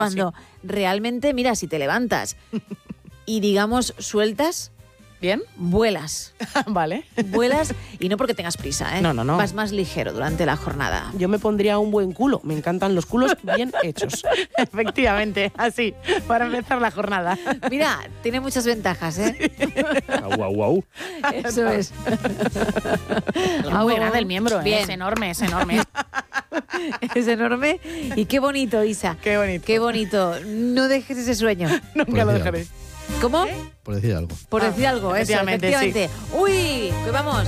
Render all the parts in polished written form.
Cuando realmente, mira, si te levantas y digamos sueltas, ¿bien? Vuelas. Vale. Vuelas y no porque tengas prisa, ¿eh? No. Vas más ligero durante la jornada. Yo me pondría un buen culo. Me encantan los culos bien hechos. Efectivamente, así, para empezar la jornada. Mira, tiene muchas ventajas, ¿eh? Guau. Eso es. Es muy grande el miembro, ¿eh? Bien. Es enorme. Es enorme. Y qué bonito, Isa. Qué bonito. Qué bonito. No dejes ese sueño. Nunca lo dejaré. ¿Cómo? Por decir algo. Por decir algo, eso, efectivamente. Sí. ¡Uy! Que vamos.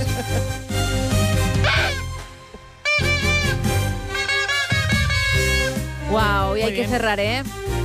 ¡Wow! Y hay que cerrar, ¿eh?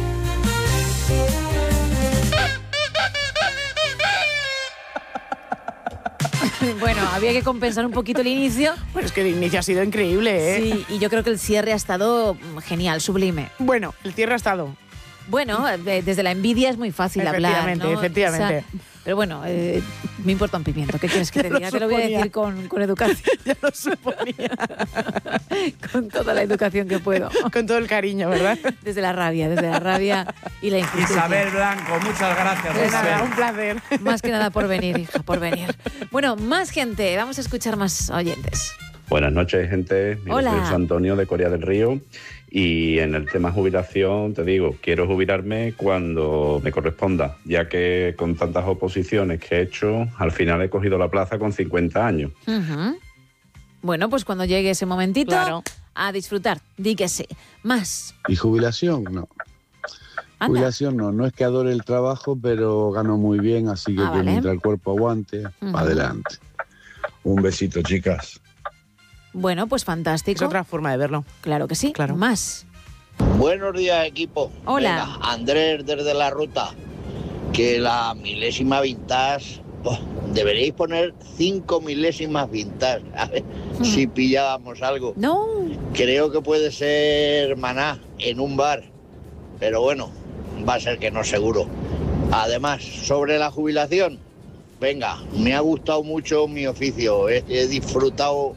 Bueno, había que compensar un poquito el inicio. Bueno, es que el inicio ha sido increíble, ¿eh? Sí, y yo creo que el cierre ha estado genial, sublime. Bueno, el cierre ha estado. Bueno, desde la envidia es muy fácil hablar, ¿no? Efectivamente. Pero bueno, me importa un pimiento. ¿Qué quieres que te diga? Te lo voy a decir con educación. Ya lo suponía. Con toda la educación que puedo. Con todo el cariño, ¿verdad? Desde la rabia y la injusticia. Isabel Blanco, muchas gracias. De Isabel. nada, un placer. Más que nada por venir, hija, por venir. Bueno, más gente. Vamos a escuchar más oyentes. Buenas noches, gente. Hola. Soy José Antonio de Coria del Río y en el tema jubilación te digo, quiero jubilarme cuando me corresponda, ya que con tantas oposiciones que he hecho, al final he cogido la plaza con 50 años. Uh-huh. Bueno, pues cuando llegue ese momentito, Claro. a disfrutar. Di que sí. Más. ¿Y jubilación? No. Anda. Jubilación no es que adore el trabajo, pero gano muy bien, así que, Vale. mientras el cuerpo aguante, adelante. Un besito, chicas. Bueno, pues fantástico. Es otra forma de verlo. Claro que sí. Claro. Más. Buenos días, equipo. Hola. Venga, Andrés desde la ruta. Que la milésima vintage, deberíais poner 5 milésimas vintage. A ver si pillábamos algo. No. Creo que puede ser Maná en un bar, pero bueno, va a ser que no seguro. Además, sobre la jubilación, venga, me ha gustado mucho mi oficio. He disfrutado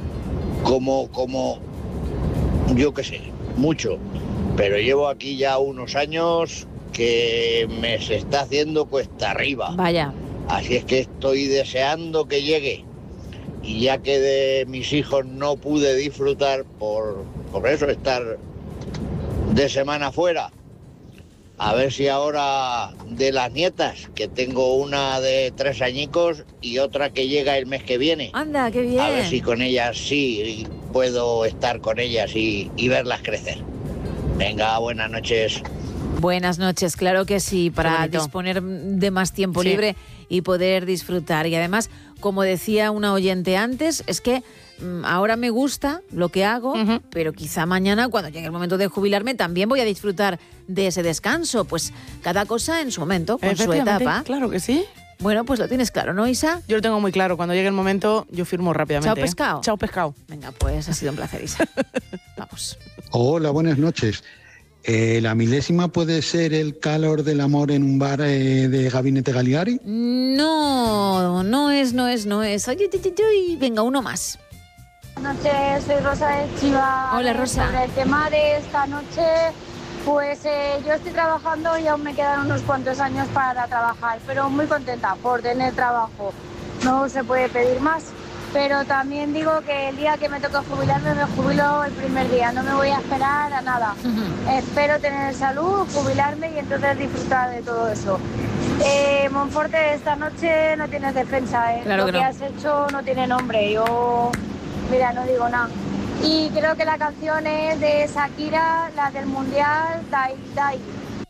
como yo qué sé, mucho, pero llevo aquí ya unos años que me se está haciendo cuesta arriba. Vaya. Así es que estoy deseando que llegue. Y ya que de mis hijos no pude disfrutar por eso, estar de semana fuera, a ver si ahora de las nietas, que tengo una de 3 añicos y otra que llega el mes que viene. Anda, qué bien. A ver si con ellas sí puedo estar con ellas y verlas crecer. Venga, buenas noches. Buenas noches, claro que sí, para bonito. disponer de más tiempo Sí. libre y poder disfrutar. Y además, como decía una oyente antes, es que ahora me gusta lo que hago, pero quizá mañana, cuando llegue el momento de jubilarme, también voy a disfrutar de ese descanso. Pues cada cosa en su momento, con su Efectivamente, etapa. Claro que sí. Bueno, pues lo tienes claro, ¿no, Isa? Yo lo tengo muy claro. Cuando llegue el momento, yo firmo rápidamente. Chao, pescado. Chao, pescado. Venga, pues ha sido un placer, Isa. Vamos. Hola, buenas noches. ¿La milésima puede ser el calor del amor en un bar de Gabinete Gagliari? No es. Ay, venga, uno más. Buenas noches, soy Rosa de Chiva. Hola, Rosa. Sobre el tema de esta noche, pues yo estoy trabajando y aún me quedan unos cuantos años para trabajar, pero muy contenta por tener trabajo. No se puede pedir más, pero también digo que el día que me toque jubilarme, me jubilo el primer día, no me voy a esperar a nada. Espero tener salud, jubilarme y entonces disfrutar de todo eso. Monforte, esta noche no tienes defensa, ¿eh? Claro Lo que que no. has hecho no tiene nombre. Yo, mira, no digo nada. Y creo que la canción es de Shakira, la del Mundial, Dai Dai.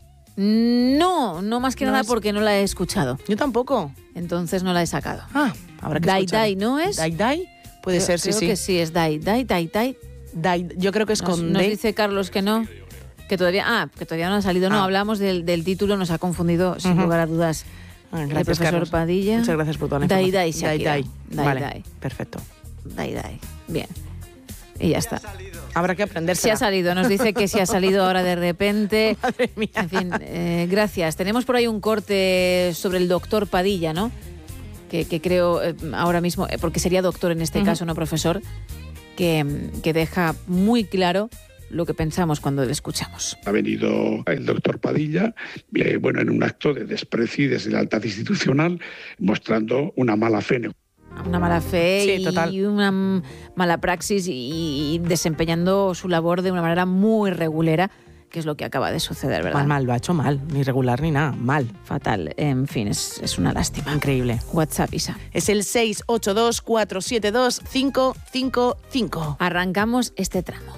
No más que No nada es- porque no la he escuchado. Yo tampoco. Entonces no la he sacado. Ah, habrá que Dai escuchar. Dai, ¿no es? Dai Dai. Puede ser, sí, Creo sí. que sí, es Dai Dai. Dai, yo creo que es Nos con D. dice Carlos que no. Que todavía no ha salido. No, Ah. hablamos del título, nos ha confundido, sin lugar a dudas. Ah, El gracias, profesor Carlos. Padilla. Muchas gracias por toda la Dai información. Dai, Shakira. Dai. Vale, Dai. perfecto. Dai. Bien. Y ya está. Habrá que aprenderse. Se ha salido, nos dice que se ha salido ahora de repente. Madre mía. En fin, gracias. Tenemos por ahí un corte sobre el doctor Padilla, ¿no? Que creo ahora mismo, porque sería doctor en este caso, no profesor, que deja muy claro lo que pensamos cuando le escuchamos. Ha venido el doctor Padilla, en un acto de desprecio y deslealtad institucional, mostrando una mala fe. Una mala fe Sí, y total. una mala praxis y desempeñando su labor de una manera muy regulera, que es lo que acaba de suceder, ¿verdad? Mal, lo ha hecho mal, ni regular ni nada, mal. Fatal. En fin, es una lástima. Increíble. WhatsApp, Isa. Es el 682-472-555. Arrancamos este tramo.